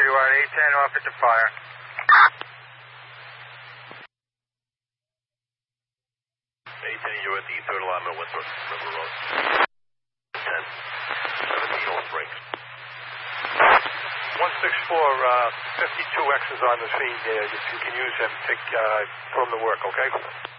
you are at 810 off at the fire. You at the third alignment, Winthrop River Road. 10. 17 off brakes. 164, 52X is on the scene there. If you can use him, take from the work, okay?